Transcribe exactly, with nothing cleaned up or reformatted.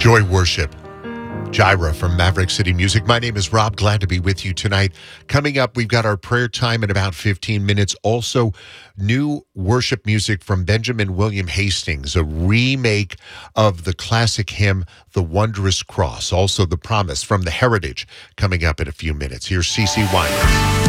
Enjoy worship. Gyra from Maverick City Music. My name is Rob. Glad to be with you tonight. Coming up, we've got our prayer time in about fifteen minutes. Also, new worship music from Benjamin William Hastings, a remake of the classic hymn, The Wondrous Cross. Also, The Promise from The Heritage coming up in a few minutes. Here's CeCe Winans.